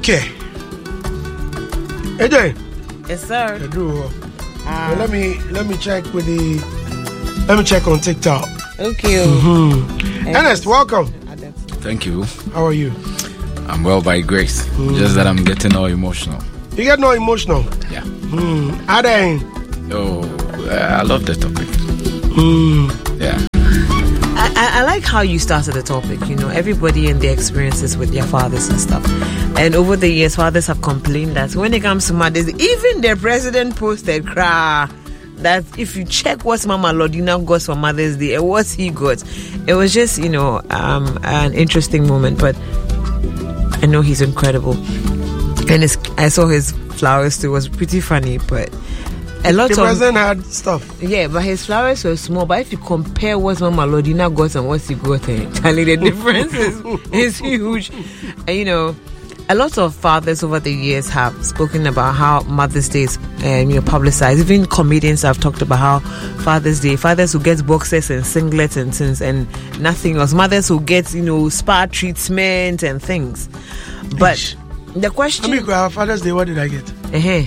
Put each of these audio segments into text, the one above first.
Okay. AJ. Yes, sir. Let me check with Let me check on TikTok. Okay. Ernest, welcome. Thank you. How are you? I'm well by grace. Just that I'm getting all emotional. You get no emotional? Yeah. Ade. Oh, I love the topic. Yeah. I like how you started the topic. You know, everybody and their experiences with their fathers and stuff. And over the years, fathers have complained that when it comes to mothers, even the president posted that if you check what Mama Lordina got for Mother's Day and what he got, it was just, you know, an interesting moment. But I know he's incredible. And I saw his flowers too. It was pretty funny, but the president had stuff. Yeah, but his flowers were small. But if you compare what Mama Lordina got and what he got, Charlie, the difference is huge. And, you know, a lot of fathers over the years have spoken about how Mother's Day is publicized. Even comedians have talked about how Father's Day, fathers who get boxers and singlets and things and nothing else. Mothers who get, you know, spa treatment and things. But the question... Father's Day, what did I get?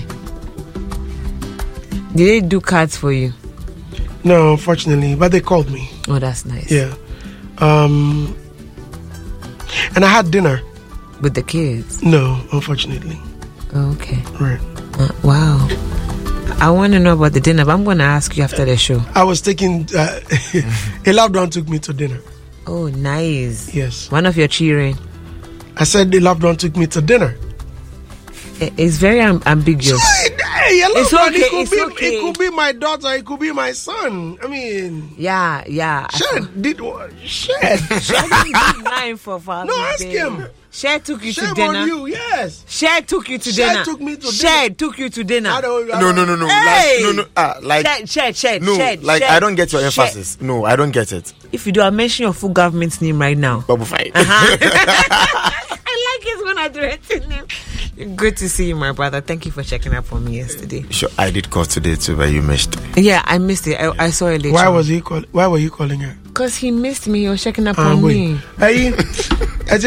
Did they do cards for you? No, unfortunately, but they called me. Oh, that's nice. Yeah. And I had dinner. With the kids? No, unfortunately. Okay. Right. Wow. I want to know about the dinner, but I'm going to ask you after the show. I was taking... a loved one took me to dinner. Oh, nice. Yes. One of your cheering. I said the loved one took me to dinner. It's very ambiguous. It's okay. It could be my daughter. It could be my son. I mean, yeah. Shed did what? Shed did 9 for Father's Day. No, ask him. Shed took you Shame to dinner. on you, yes. Shed took you to dinner. Shed took me to dinner. Shed took you to dinner. No. Hey! Shed. No, like I don't get your emphasis. Shed. No, I don't get it. If you do, I'll mention your full government's name right now. Babu Fight. I like it when I threaten him. Good to see you, my brother. Thank you for checking up on me yesterday. Sure, I did call today too, but you missed it. Yeah, I missed it. I saw it later. Why were you calling her? Because he missed me. He was checking up on me. Hey, hi,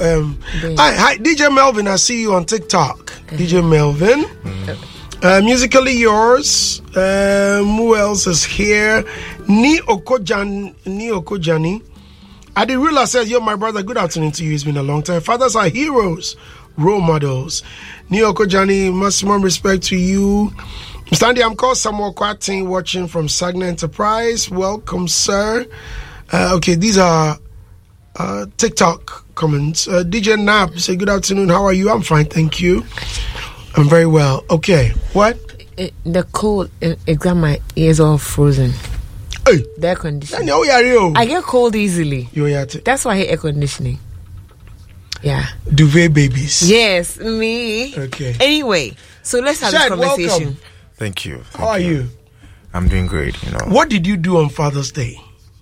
DJ Melvin. I see you on TikTok. DJ Melvin. Musically yours. Who else is here? Ni Okojani. Adirula says, yo, my brother, good afternoon to you. It's been a long time. Fathers are heroes, role models. Ni Okojani, maximum respect to you. Mr. Andy, I'm called Samuel Kwatin, watching from Sagna Enterprise. Welcome, sir. Okay, these are TikTok comments. DJ Nap, say good afternoon. How are you? I'm fine, thank you. I'm very well. Okay, what? The cold, it got my ears all frozen. Hey. The air conditioning. I get cold easily. That's why I hate air conditioning. Yeah. Duvet babies. Yes, me. Okay. Anyway, so let's have this conversation. Welcome. Thank you. How are you? I'm doing great, you know. What did you do on Father's Day?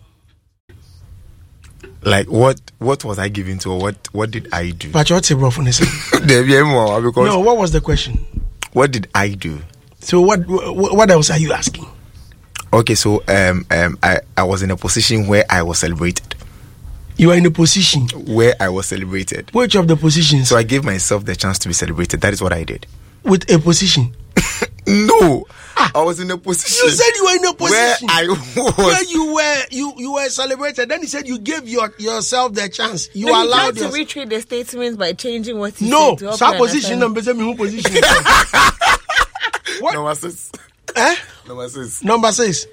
Like what was I giving to, or what did I do? But what's a rough on this? No, what was the question? What did I do? So what else are you asking? Okay, so I was in a position where I was celebrated. You are in a position where I was celebrated. Which of the positions? So I gave myself the chance to be celebrated. That is what I did. With a position? No. I was in a position. You said you were in a position where I was. Where you were celebrated. Then you said you gave yourself the chance. You allowed to retreat the statements by changing what he said. No, some position number position. What? Number 6. Number 6.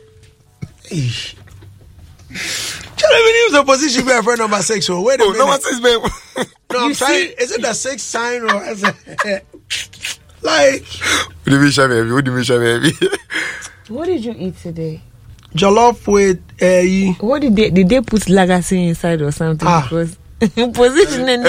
Use a position where for number 6. So wait a minute. Number 6, babe. No, I'm trying. Is it the 6th sign or is it like? What do you mean, baby? What did you eat today? Jollof with what did they put legacy inside or something? Because positioning.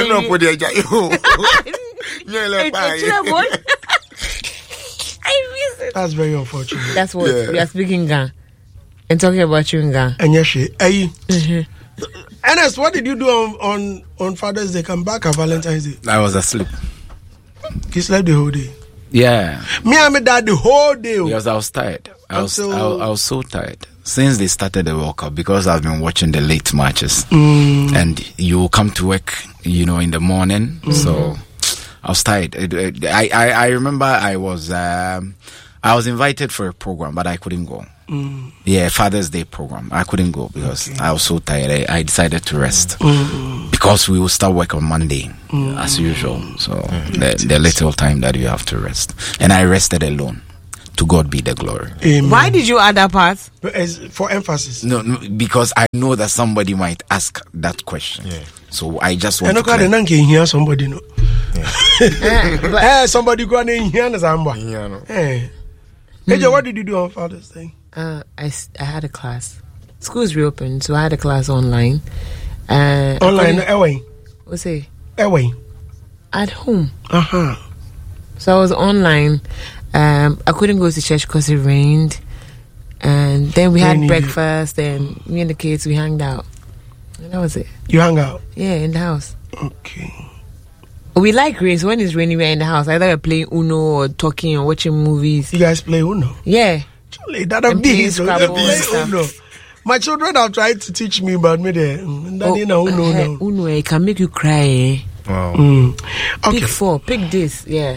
I miss it. That's very unfortunate. That's what we are speaking Ga and talking about you in Ga. And yes, Ernest, what did you do on Father's Day? Come back on Valentine's Day. I was asleep. You slept the whole day. Yeah. Me and my dad the whole day. Because I was tired. I was so tired since they started the World Cup, because I've been watching the late matches. And you come to work, in the morning. So I was tired. I remember I was invited for a program, but I couldn't go. Yeah, Father's Day program. I couldn't go because I was so tired. I decided to rest because we will start work on Monday as usual. So the little time that you have to rest, and I rested alone. To God be the glory. Amen. Why did you add that part? For emphasis. No, because I know that somebody might ask that question. Yeah. So I just want to hear somebody know. Somebody go and hear Zamba. Hey, what did you do on Father's Day? I had a class. School's reopened, so I had a class online. Online, away. What's it? Away. At home. So I was online. I couldn't go to church because it rained, and then we had breakfast, and me and the kids, we hanged out, and that was it. You hung out? Yeah, in the house. Okay. We like rain, so when it's raining, we're in the house. Either we're playing Uno or talking or watching movies. You guys play Uno? Yeah. Charlie, that'll be Uno. My children have tried to teach me about me there. Uno, it can make you cry. Wow. Okay. Pick 4, pick this, yeah.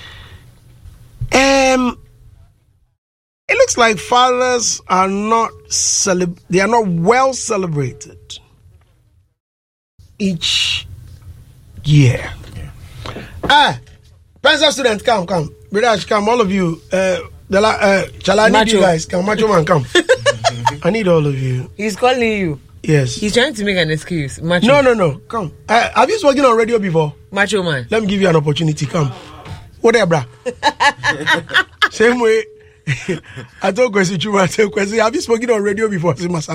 It looks like fathers are not they are not well celebrated each year. Pencil students, come. British, come, all of you. Shall I need you guys? Come, Macho Man, come. I need all of you. He's calling you. Yes. He's trying to make an excuse. Macho. No. Come. Have you spoken on radio before? Macho Man. Let me give you an opportunity. Come. Whatever. Same way. I told Kwesi Chuma, Kwesi, have you spoken on radio before? Because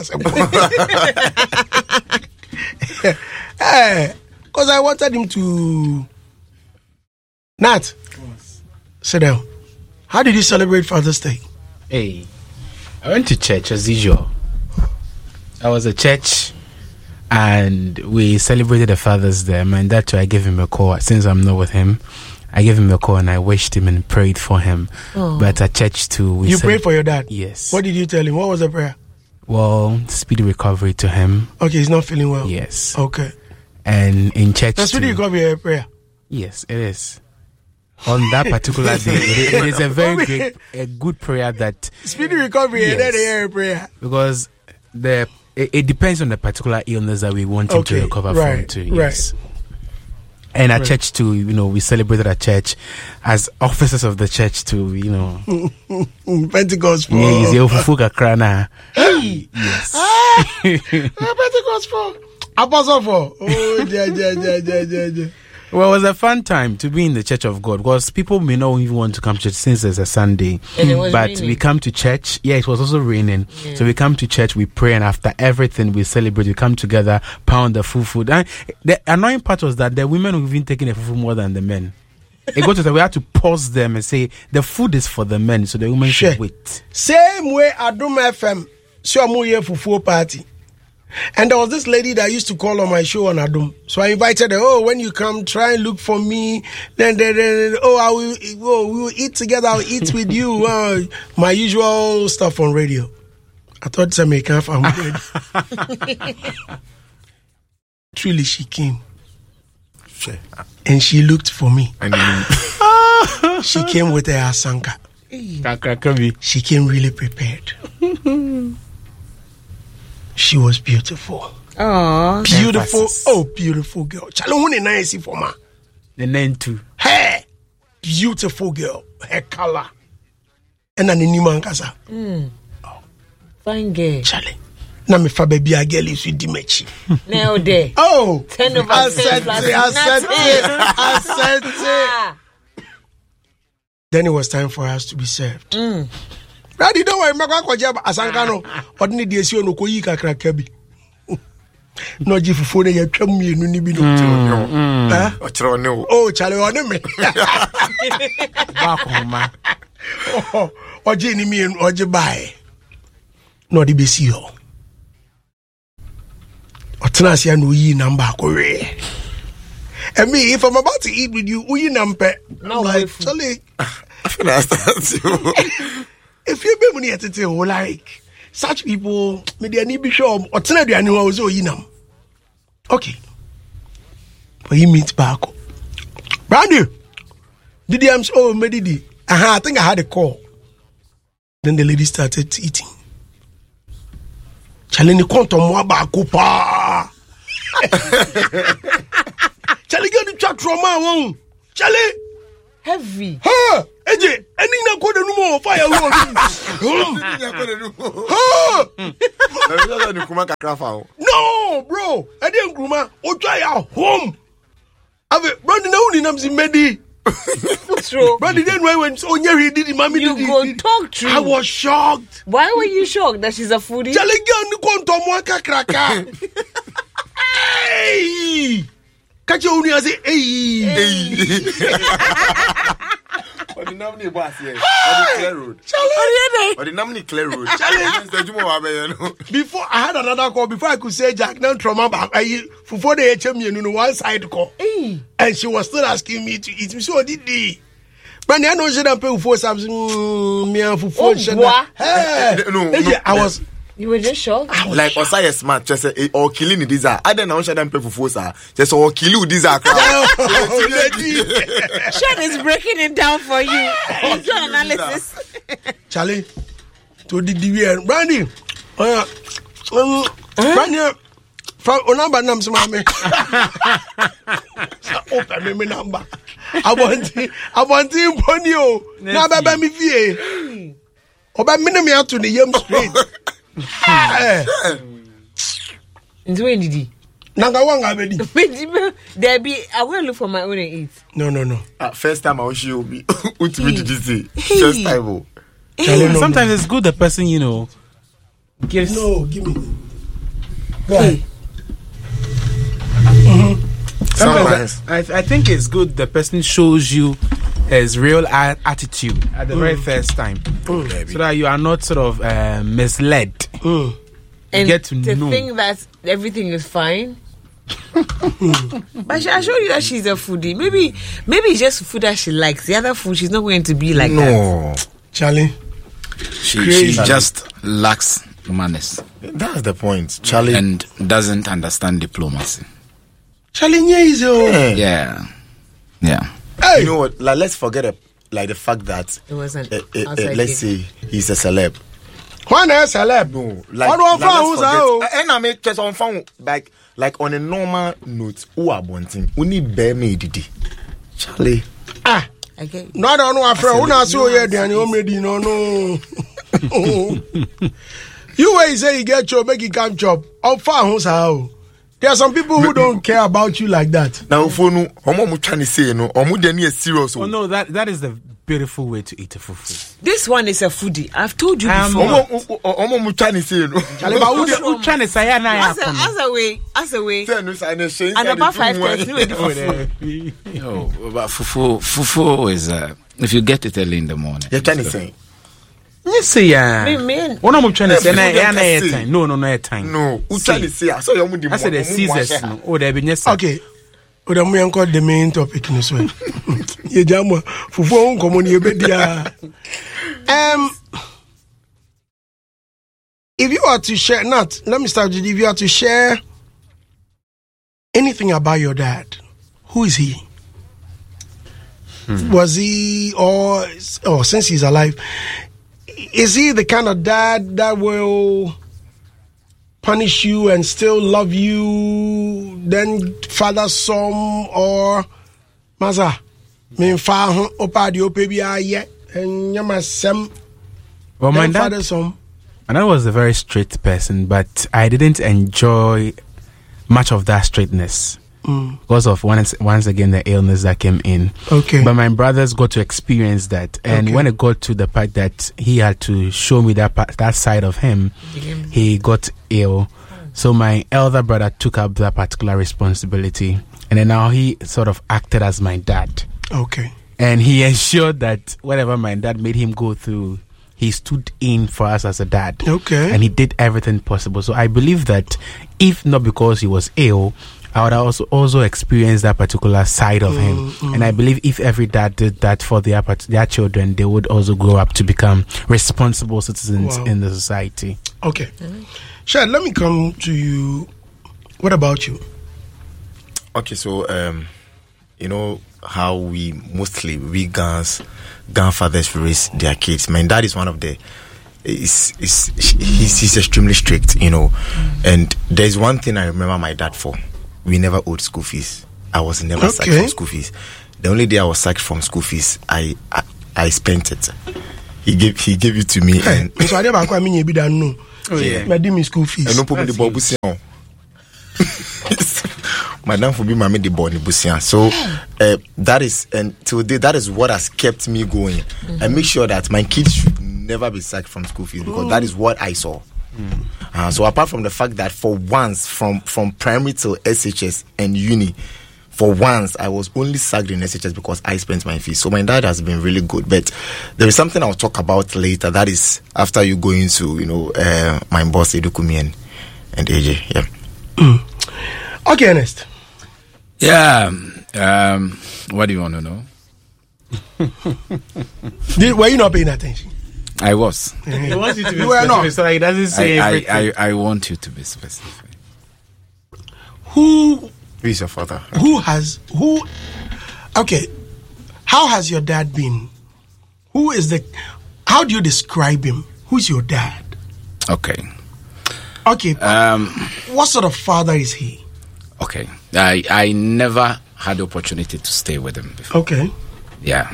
I wanted him to. Nat, sit down. How did you celebrate Father's Day? Hey, I went to church as usual. I was at church and we celebrated the Father's Day. And that too, I gave him a call. Since I'm not with him, I gave him a call and I wished him and prayed for him. Oh. But at church too, you prayed for your dad? Yes. What did you tell him? What was the prayer? Well, speedy recovery to him. Okay, he's not feeling well. Yes. Okay. And in church too. Speedy recovery prayer? Yes, it is. On that particular day, it is a very good prayer that speedy recovery. Yes, prayer because it depends on the particular illness that we want him to recover from too. Yes. And at church too, we celebrated at church as officers of the church too, Pentecost for. Yes. Pentecost for. Apostle for. Oh, yeah. Well, it was a fun time to be in the church of God because people may not even want to come to church since it's a Sunday. And it was but raining. We come to church. Yeah, it was also raining. Yeah. So we come to church, we pray, and after everything, we celebrate. We come together, pound the food. And the annoying part was that the women were even taking the food more than the men. It got to that we had to pause them and say, the food is for the men, so the women should wait. Same way Adum FM, so I'm here for 4 party. And there was this lady that used to call on my show on Adum. So I invited her, when you come, try and look for me. Then we will eat together, I'll eat with you. My usual stuff on radio. I thought it's American family. Truly, she came. Sure. And she looked for me. She came with her asanka. She came really prepared. She was beautiful. Oh, beautiful. Emphasis. Oh, beautiful girl. Chalo nice for ma. The name too. Hey, beautiful girl. Her color. And an iniman kasa. Fine girl. Charlie. Na me fa baby a girl is with dimechi. Now there. Oh, 10 over 10 plus I said it. Then it was time for us to be served. Daddy, don't worry, Makwa Asankano, or need the issue no Koyika Krakabi. No, Jifu, you come me, no need no. Oh, Charlie, on me. Or Jenny me and or Jabai. No, the BCO. Or Tanasia no ye number. And me, if I'm about to eat with you, we number. No, like, Charlie. If you be money at it, like such people, maybe I need be sure or tell you I know also. Okay. But you meet back. Brandy, Didi, I'm so Medidi. I think I had a call. Then the lady started eating. Charlie, you can't talk about Charlie, get the chat from my Charlie. Heavy. Ha! Eje, any na go the no fire no, bro. I didn't gruma. O try at home. Ave Brandy na uni nam si medi. True. Brandy then when so he did the mommy you did. go talk true. I was shocked. Why were you shocked that she's a foodie? Charlie, girl, you can't talk more kakraka. Hey. Catch your only say hey. Or the nominee boss here. Or the Clear Road. Or the nominee Clear Road. Before I had another call, before I could say Jack, now trauma back. Before they HM me, one side call. And she was still asking me to eat me. So did they? But I know she don't pay for something. Me and for hey, no, I was. You were just shocked? Like, Osaya smart, just say, or killing these are. I don't know, she don't pay for force, just or kill you, these are. Sean is breaking it down for you. It's your analysis. Charlie, to the DVN. Brandy, Brandy, from number names, mommy. Open me number. I want him on you. Now, baby, me fear. Oba me me out to the yam straight. Into when did he? Nanga wanga bedi. There be. I will look for my own and eat. No. First time I will show me. What did you say? First time. Sometimes it's good the person gives. No, give me. Go ahead. Sometimes I think it's good the person shows you his real attitude at the very first time, so that you are not sort of misled. And get to know. Think that everything is fine. But I show you that she's a foodie. Maybe it's just food that she likes. The other food she's not going to be like that. No, Charlie. She just lacks manners. That's the point, Charlie, and doesn't understand diplomacy. Charlie, Yeah. Hey. You know what? Like, let's forget the fact that It wasn't. let's say he's a celeb. When a celeb? No, like and I make just on phone like on a normal note. Who are wanting? We need bear me didi. Charlie. Okay. No, I don't know. I'm afraid. Who not so here? Danny, already no. You way say you get job, make you come job. How far who's how? There are some people who don't care about you like that. Now, for no, I'm trying to say no. I'm serious. Oh no, that is the beautiful way to eat a fufu. This one is a foodie. I've told you before. I'm trying to say no. Charlie, but who trying to say as a way. And about 5:30. No, but fufu is if you get it early in the morning. You're trying to say. Yes, yeah. What I'm trying to say, no, time. No, trying to say. I saw you. I said the Caesars. No, there be yes. Okay. But I'm going to call the main topic in this way. You jam fufu come on bedia. If you are to share, let me start with if you are to share anything about your dad, who is he? Was he or since he's alive? Is he the kind of dad that will punish you and still love you, then father some or Maza? Me fa opa di opebia ye and yamasem. Well, my dad, and I was a very straight person, but I didn't enjoy much of that straightness. Because of once again the illness that came in. Okay. But my brothers got to experience that, and when it got to the part that he had to show me that side of him, he got ill. So my elder brother took up that particular responsibility, and then now he sort of acted as my dad. Okay. And he ensured that whatever my dad made him go through, he stood in for us as a dad. Okay. And he did everything possible. So I believe that if not because he was ill, I would also experience that particular side of him. And I believe if every dad did that for their children, they would also grow up to become responsible citizens in the society. Okay. Shad, let me come to you. What about you? Okay, so you know how we grandfathers raise their kids. My dad is one of the. He's extremely strict, you know. And there's one thing I remember my dad for. We never owed school fees. I was never sacked from school fees. The only day I was sacked from school fees, I spent it. He gave it to me. And so I never quite mean you be done. No. Yeah. My me school fees. I no problem the bobusian. Madam for be my the born busian. So that is, and today that is what has kept me going. I make sure that my kids should never be sacked from school fees because that is what I saw. So apart from the fact that for once from primary till SHS and uni, for once I was only sacked in SHS because I spent my fees. So my dad has been really good. But there is something I'll talk about later. That is after you go into, you know, my boss Edukumi and AJ. Yeah. Okay, Ernest. Yeah. What do you want to know? Were you not paying attention? I was. He wants you to be specific, so he doesn't say everything. I want you to be specific. Who is your father? Okay. How has your dad been? How do you describe him? Who's your dad? Okay. What sort of father is he? Okay. I never had the opportunity to stay with him before. Okay. Yeah.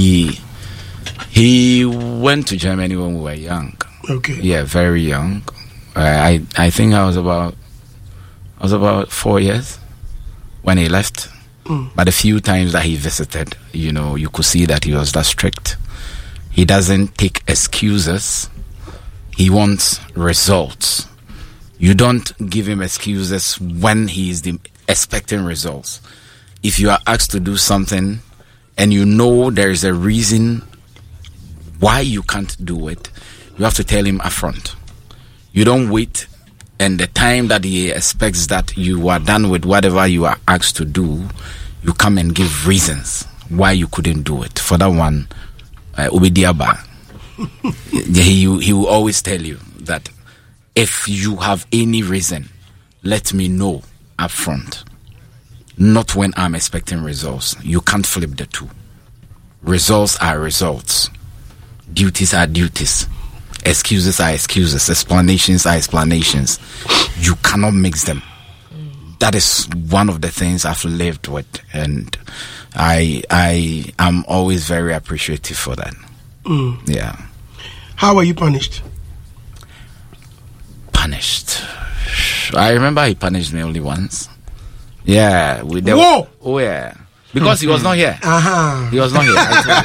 He went to Germany when we were young. Okay. Yeah, very young. I think I was about 4 years when he left. But a few times that he visited, you know, you could see that he was that strict. He doesn't take excuses. He wants results. You don't give him excuses when he is expecting results. If you are asked to do something and you know there is a reason why you can't do it, you have to tell him upfront. You don't wait and the time that he expects that you are done with whatever you are asked to do, you come and give reasons why you couldn't do it. For that one, Obidiaba, he will always tell you that if you have any reason, let me know upfront. Not when I'm expecting results. You can't flip the two. Results are results. Duties are duties. Excuses are excuses. Explanations are explanations. You cannot mix them. That is one of the things I've lived with, and I am always very appreciative for that. Yeah. How were you punished? Punished. I remember he punished me only once. Yeah. Whoa! Oh yeah. Because he was not here. He was not here.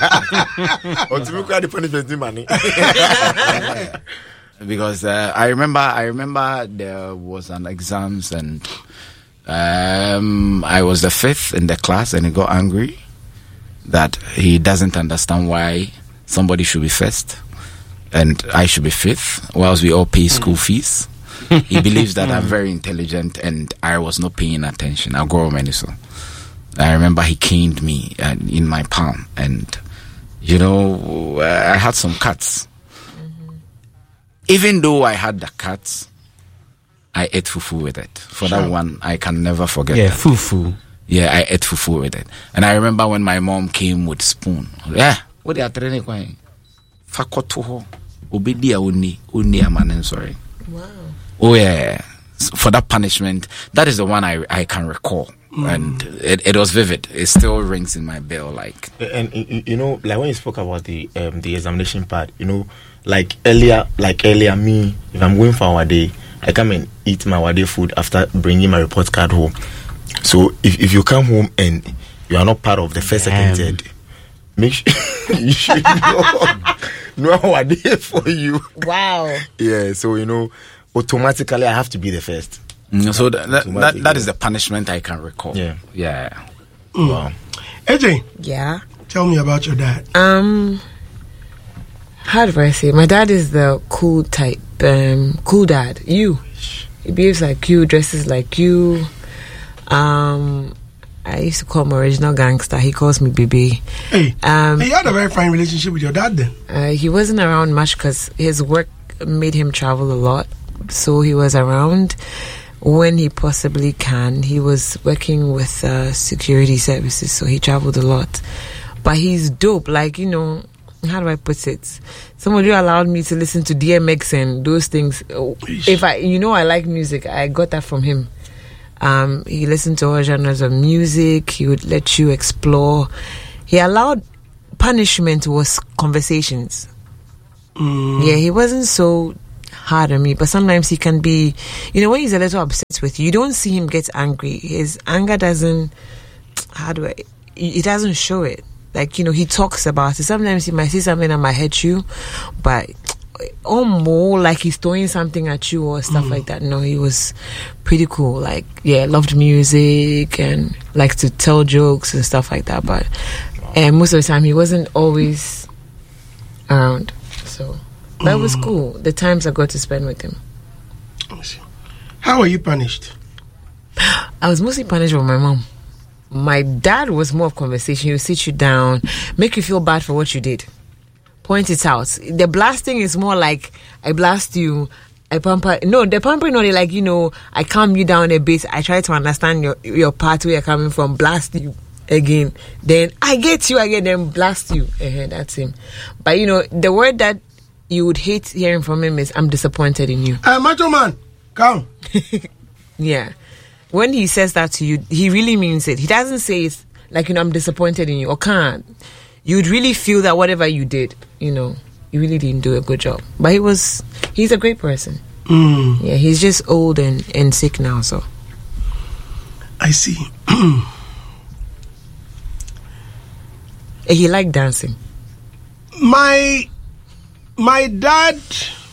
Because I remember there was an exams and I was the fifth in the class, and he got angry that he doesn't understand why somebody should be first and I should be fifth, whilst we all pay school fees. He believes that I'm very intelligent and I was not paying attention. I'll go many so. I remember he caned me in my palm, and you know, I had some cuts. Even though I had the cuts, I ate fufu with it. For that one, I can never forget. Yeah, that. fufu. Yeah, I ate fufu with it. And I remember when my mom came with spoon. Yeah, what are you training going? Fakoto obedia uni amanen sorry. Wow. Oh yeah. For that punishment, that is the one I can recall. And it was vivid. It still rings in my bell, like. And you know, like when you spoke about the examination part, you know, like earlier, me, if I'm going for our day, I come and eat my Wade food after bringing my report card home. So if you come home and you are not part of the first, second, third, make sure you should know our day for you. Wow. Yeah. So you know, automatically I have to be the first. So that is the punishment I can recall. Yeah. Yeah. Wow. AJ. Yeah. Tell me about your dad. How do I say? My dad is the cool type. Cool dad. He behaves like you, dresses like you. I used to call him original gangster. He calls me Bibi. Hey, you had a very fine relationship with your dad then? He wasn't around much because his work made him travel a lot. So he was around when he possibly can. He was working with security services, so he traveled a lot. But he's dope. Like, you know, how do I put it? Somebody allowed me to listen to DMX and those things. If I like music, I got that from him. He listened to all genres of music. He would let you explore. He allowed punishment was conversations. Yeah, he wasn't so hard on me, but sometimes he can be, you know, when he's a little upset with you, you don't see him get angry. His anger doesn't, he doesn't show it. Like, you know, he talks about it. Sometimes he might say something that might hurt you, but more like he's throwing something at you or stuff like that. No, he was pretty cool. Like, yeah, loved music and liked to tell jokes and stuff like that. But most of the time, he wasn't always around. So that was cool. The times I got to spend with him. How were you punished? I was mostly punished with my mom. My dad was more of conversation. He would sit you down, make you feel bad for what you did, point it out. The blasting is more like, I blast you, I pamper. No, the pampering, no, they like, you know, I calm you down a bit. I try to understand your part where you're coming from, blast you again. Then I get you again, then blast you. That's him. But, you know, the word that you would hate hearing from him is, I'm disappointed in you. Macho man, come. Yeah. When he says that to you, he really means it. He doesn't say it's like, you know, I'm disappointed in you or can't. You'd really feel that whatever you did, you know, you really didn't do a good job. But he's a great person. Yeah, he's just old and sick now, so. I see. He liked dancing. My dad,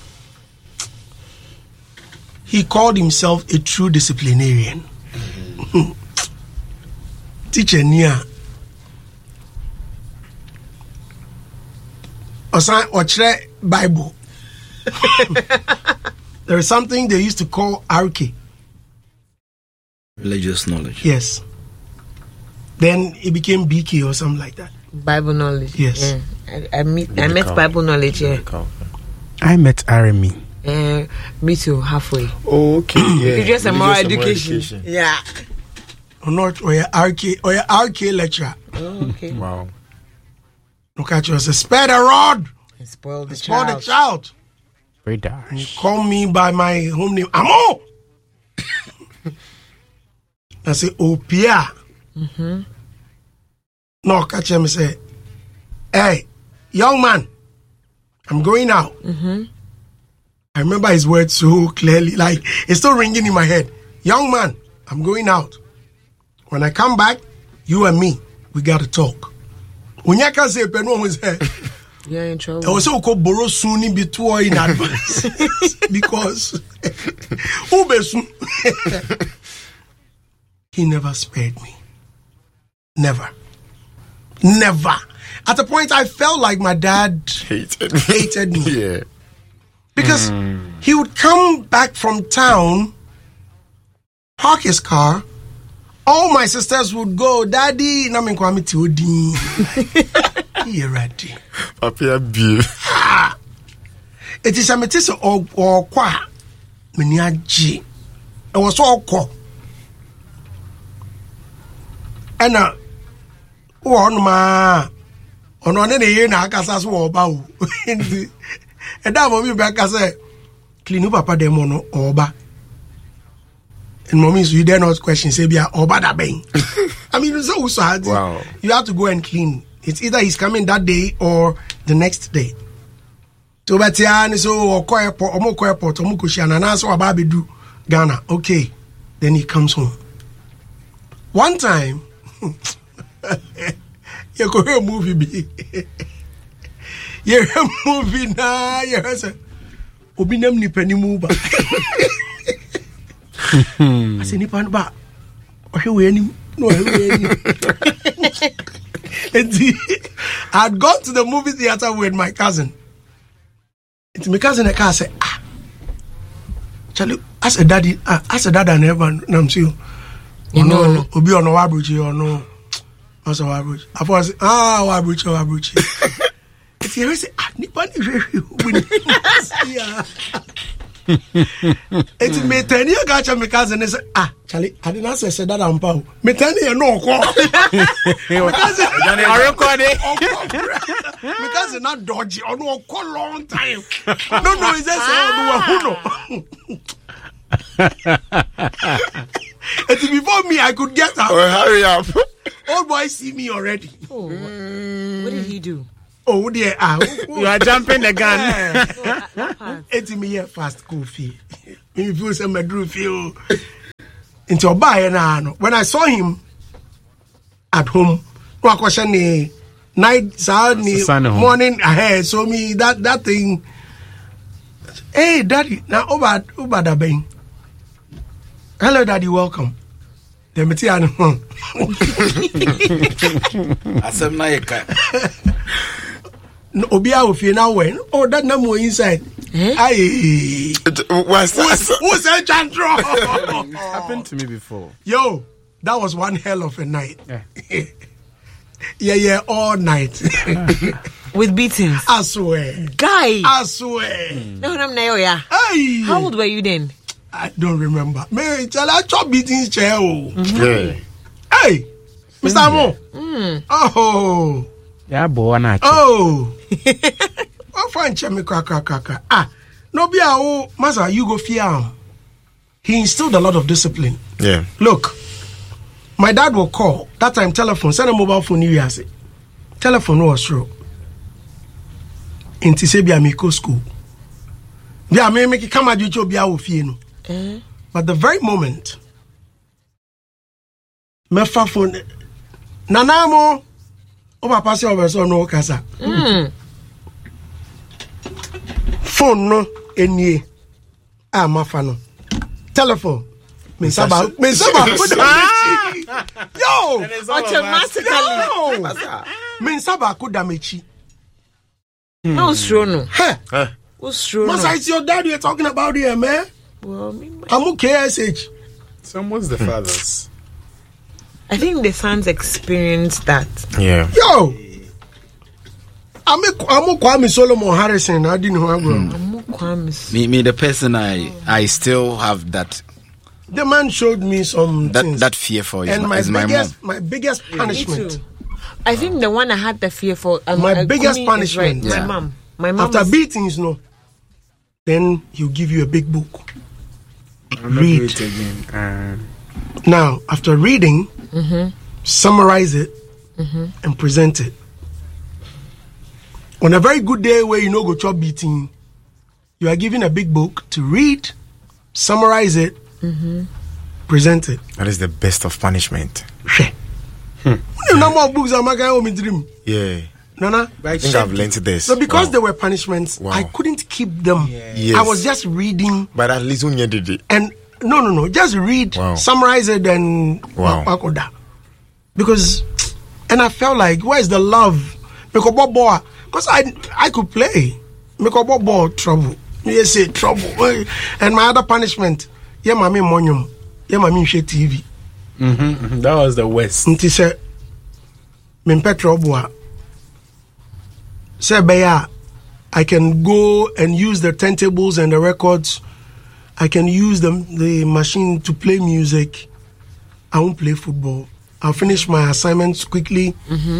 he called himself a true disciplinarian. Teacher Nia. Or Bible. There is something they used to call RK. Religious knowledge. Yes. Then it became BK or something like that. Bible knowledge. Yes. Yeah. I met Bible knowledge, yeah. I met Arami. Me too, halfway. Oh, okay. Yeah. It's just a moral education. Yeah. Or your RK lecturer. Oh, okay. Wow. Look at you as a spare the rod. And spoil the child. Very dark. And you call me by my home name, Amo. I say, Opia. No, catch him and say, hey, young man, I'm going out. I remember his words so clearly, like it's still ringing in my head. Young man, I'm going out. When I come back, you and me, we got to talk. When you can say, Penwa was here. You're in trouble. I was so called borrow soon before in advance because he never spared me. Never. At a point, I felt like my dad hated me. Yeah. Because he would come back from town, park his car. All my sisters would go, Daddy, na kwame ti odi. Here ready. Papa be. It is a metis or kwa. Meni aji. I was all kwa. And ono ne ye na akasa so oba o. And that mommy back say clean up papa dem no oba. And mommy, so you dare not question, say, be oba da bang. I mean, it's so hard. Wow. You have to go and clean. It's either he's coming that day or the next day. So, but yeah, so, or airport, or more airport, or Mukushian, and answer about do Ghana. Okay. Then he comes home. One time, you go hear a movie, be. You hear a movie now, you hear say, Obinem ni penny move. I said, Nipan ba, or he win no, I had gone to the movie theater with my cousin. It's my cousin. I can say, Charlie, as a daddy, and everyone, I'm sure. No, Obi on Wabruchi or no, also Wabruchi. I was Wabruchi. It's here. Say, Nipan is very. It's me 10 years catch my cousin and say, Charlie, I did not say that I'm pow. Me 10 years no call. Because I record it. Because it's not dodgy or no call long time. No, it's just it's before me I could get out. Oh, hurry up. Old boy see me already. Oh, what did he do? Oh dear, You are jumping the gun. It's me here fast coffee. If you say my drew feel into a buy now. When I saw him at home, what question night, morning ahead. So me that thing. Hey, daddy, now over the bang. Hello, daddy, welcome. The material. Obia of you now when that number inside. What's Who's that Chandra? Happened to me before. Yo, that was one hell of a night. Yeah, all night. With beatings. I swear. Guy. I swear. Hey. How old were you then? I don't remember. Man, I chop beatings chair. Yeah. Hey, Mr. Amo. Oh. Yeah, boy, oh. What fine chemi kaka. No be Masa, you go fear him. He instilled a lot of discipline. Yeah. Look, my dad will call. That time telephone, send a mobile phone you say. Telephone was through. In Tisebia Miko school. Yeah, me make it come at you to be our fieno. But the very moment my phone Nanamo over pass over so no casa. Phone no any mafano. Telephone. Me saba. Yo, automatically. Me saba ku damechi. No, true, no. What's true? Masa, it's your dad you're talking about here, man. Well, I'm KSH. Some was the fathers. I think the sons experienced that. Yeah. Yo, I'm Kwame Solomon Harrison. I didn't know how Me, the person I still have that. The man showed me some things. That fear for you. And my mom. My biggest punishment. I think the one I had the fear for. My biggest punishment. Right. Yeah. My mom. After beatings, no. Then he'll give you a big book. Read it again. Now, after reading, summarize it and present it. On a very good day where you know go chop beating, you are given a big book to read, summarize it, present it. That is the best of punishment. No more books are my dream. Yeah. Nana, I think I've learned this. So because they were punishments, I couldn't keep them. Yes. I was just reading. But at least when you did it. And no. Just read, summarize it, and because, and I felt like, where's the love? Because I could play. Make trouble. Yes, say trouble. And my other punishment, yeah, mami monyum, yeah, mami share TV. That was the worst. Nti say, mimpe trouble. Say, Baya, I can go and use the turntables and the records. I can use the machine to play music. I won't play football. I'll finish my assignments quickly.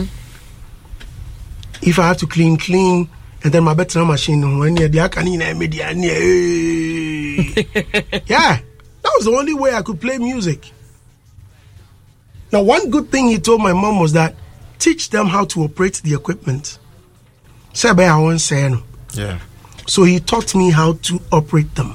If I have to clean, and then my better machine when you're the yeah, that was the only way I could play music. Now, one good thing he told my mom was that teach them how to operate the equipment. Yeah. So he taught me how to operate them.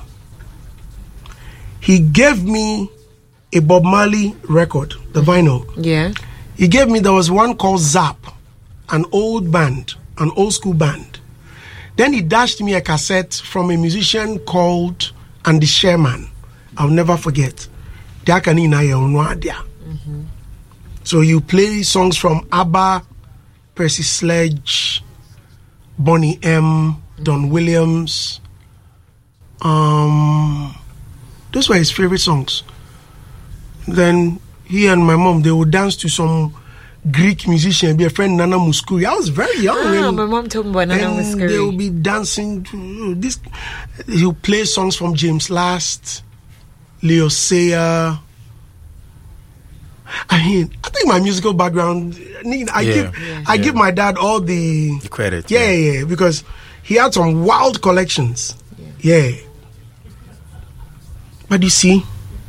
He gave me a Bob Marley record, the vinyl. Yeah. He gave me, there was one called Zap, an old band, an old school band. Then he dashed me a cassette from a musician called Andy Sherman. I'll never forget. So you play songs from ABBA, Percy Sledge, Bonnie M, Don Williams. Those were his favorite songs. Then he and my mom, they would dance to some Greek musician, be a friend Nana Mouskouri. I was very young. My mom told me about Nana Mouskouri. They will be dancing to this. He'll play songs from James Last, Leo Sayer. I mean, I think my musical background, I give my dad all the credit. Yeah, because he had some wild collections. Yeah. But you see,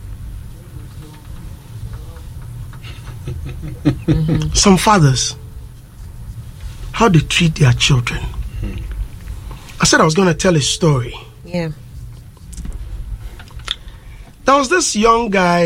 some fathers, how they treat their children. I said I was going to tell a story. Yeah. There was this young guy